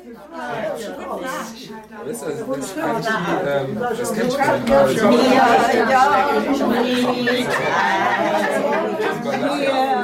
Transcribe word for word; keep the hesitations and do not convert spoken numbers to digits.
Weißt du, also das ist eigentlich, ähm, das kennt schon also, Ja, ja,